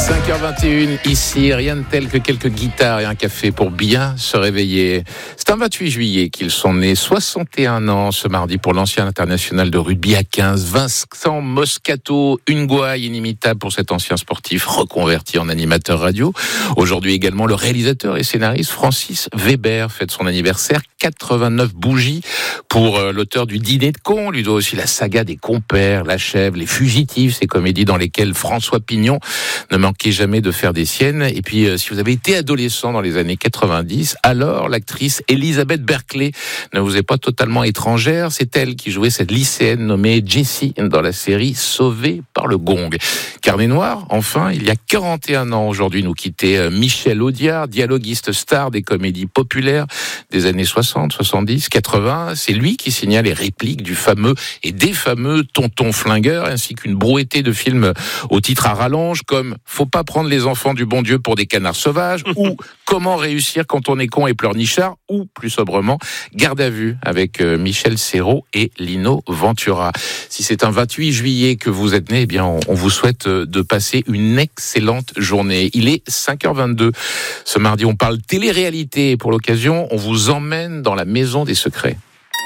5h21, ici, rien de tel que quelques guitares et un café pour bien se réveiller. C'est un 28 juillet qu'ils sont nés, 61 ans ce mardi pour l'ancien international de rugby à 15, Vincent Moscato, une gouaille inimitable pour cet ancien sportif reconverti en animateur radio. Aujourd'hui également, le réalisateur et scénariste Francis Weber fête son anniversaire, 89 bougies pour l'auteur du Dîner de cons. Lui doit aussi la saga des compères, La Chèvre, Les Fugitifs, ces comédies dans lesquelles François Pignon ne manquez jamais de faire des siennes. Et puis, si vous avez été adolescent dans les années 90, alors l'actrice Elisabeth Berkley ne vous est pas totalement étrangère. C'est elle qui jouait cette lycéenne nommée Jessie dans la série Sauvée par le Gong. Carnet noir, enfin, il y a 41 ans aujourd'hui, nous quittait Michel Audiard, dialoguiste star des comédies populaires des années 60, 70, 80. C'est lui qui signa les répliques du fameux et des fameux Tonton Flingueur, ainsi qu'une brouettée de films au titre à rallonge, comme Faut pas prendre les enfants du bon Dieu pour des canards sauvages, ou Comment réussir quand on est con et pleurnichard, ou plus sobrement, Garde à vue avec Michel Serrault et Lino Ventura. Si c'est un 28 juillet que vous êtes né, eh bien on vous souhaite de passer une excellente journée. Il est 5h22. Ce mardi, on parle télé-réalité. Pour l'occasion, on vous emmène dans la maison des secrets.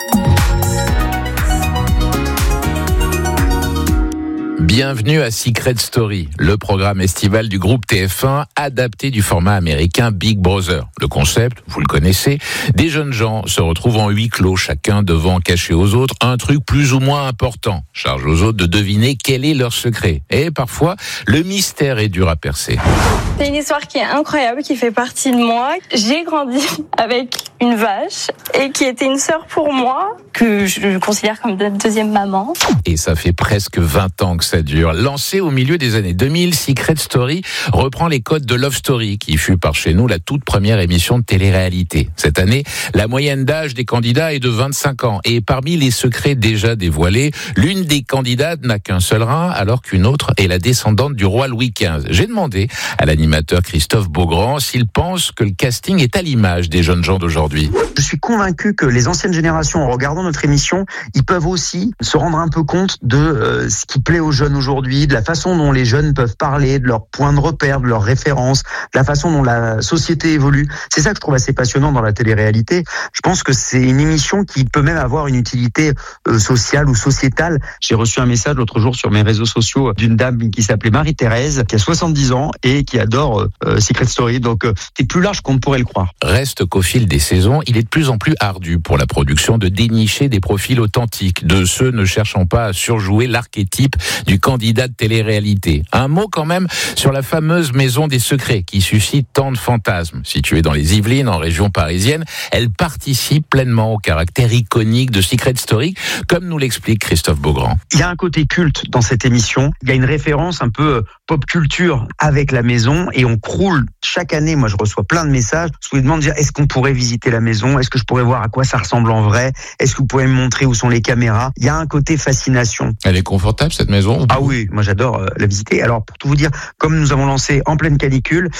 Bienvenue à Secret Story, le programme estival du groupe TF1 adapté du format américain Big Brother. Le concept, vous le connaissez, des jeunes gens se retrouvent en huis clos, chacun devant cacher aux autres un truc plus ou moins important. Charge aux autres de deviner quel est leur secret. Et parfois, le mystère est dur à percer. C'est une histoire qui est incroyable, qui fait partie de moi. J'ai grandi avec une vache et qui était une sœur pour moi, que je considère comme la deuxième maman. Et ça fait presque 20 ans que ça dure. Lancé au milieu des années 2000, Secret Story reprend les codes de Love Story, qui fut par chez nous la toute première émission de télé-réalité. Cette année, la moyenne d'âge des candidats est de 25 ans. Et parmi les secrets déjà dévoilés, l'une des candidates n'a qu'un seul rein, alors qu'une autre est la descendante du roi Louis XV. J'ai demandé à l'animateur Christophe Beaugrand s'il pense que le casting est à l'image des jeunes gens d'aujourd'hui. Je suis convaincu que les anciennes générations, en regardant notre émission, ils peuvent aussi se rendre un peu compte de ce qui plaît aux jeunes aujourd'hui, de la façon dont les jeunes peuvent parler, de leurs points de repère, de leurs références, de la façon dont la société évolue. C'est ça que je trouve assez passionnant dans la télé-réalité. Je pense que c'est une émission qui peut même avoir une utilité sociale ou sociétale. J'ai reçu un message l'autre jour sur mes réseaux sociaux d'une dame qui s'appelait Marie-Thérèse, qui a 70 ans et qui adore Secret Story. Donc c'est plus large qu'on ne pourrait le croire. Reste qu'au fil des saisons, il est de plus en plus ardu pour la production de dénicher des profils authentiques, de ceux ne cherchant pas à surjouer l'archétype du candidat de télé-réalité. Un mot quand même sur la fameuse maison des secrets qui suscite tant de fantasmes. Située dans les Yvelines, en région parisienne, elle participe pleinement au caractère iconique de Secret Story, comme nous l'explique Christophe Beaugrand. Il y a un côté culte dans cette émission. Il y a une référence un peu pop culture avec la maison et on croule. Chaque année, moi je reçois plein de messages où ils demandent est-ce qu'on pourrait visiter la maison? Est-ce que je pourrais voir à quoi ça ressemble en vrai? Est-ce que vous pouvez me montrer où sont les caméras? Il y a un côté fascination. Elle est confortable cette maison? Ah oui, moi j'adore la visiter. Alors pour tout vous dire, comme nous avons lancé en pleine canicule,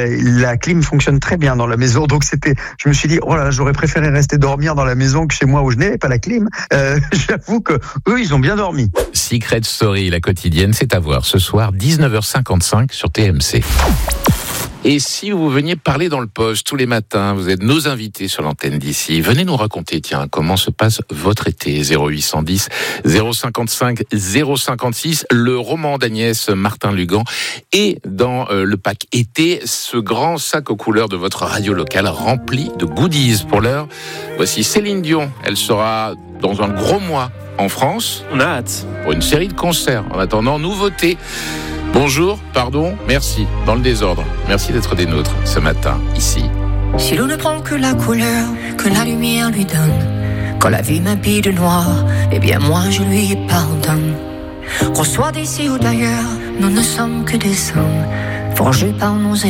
la clim fonctionne très bien dans la maison. Donc je me suis dit, oh là, j'aurais préféré rester dormir dans la maison que chez moi où je n'avais pas la clim. J'avoue que eux, ils ont bien dormi. Secret Story, la quotidienne, c'est à voir ce soir 19h55 sur TMC. Et si vous veniez parler dans le poste tous les matins, vous êtes nos invités sur l'antenne d'ici. Venez nous raconter, comment se passe votre été. 0810 055 056. Le roman d'Agnès Martin-Lugan est dans le pack été, ce grand sac aux couleurs de votre radio locale rempli de goodies. Pour l'heure, voici Céline Dion. Elle sera dans un gros mois en France. On a hâte. Pour une série de concerts. En attendant, nouveauté. Bonjour, pardon, merci, dans le désordre. Merci d'être des nôtres ce matin, ici. Si l'eau ne prend que la couleur que la lumière lui donne, quand la vie m'habille de noir, eh bien moi je lui pardonne. Qu'on soit d'ici ou d'ailleurs, nous ne sommes que des hommes forgés par nos